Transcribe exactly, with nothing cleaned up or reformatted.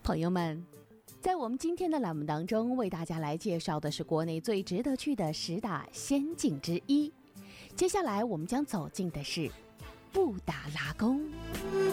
朋友们，在我们今天的栏目当中，为大家来介绍的是国内最值得去的十大仙境之一。接下来我们将走进的是布达拉宫。